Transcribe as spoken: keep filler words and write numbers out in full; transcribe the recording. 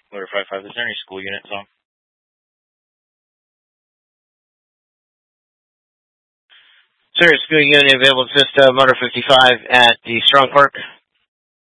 Motor five five, is there any school units on? Sir, school unit available to assist uh, Motor fifty-five at the Strong Park.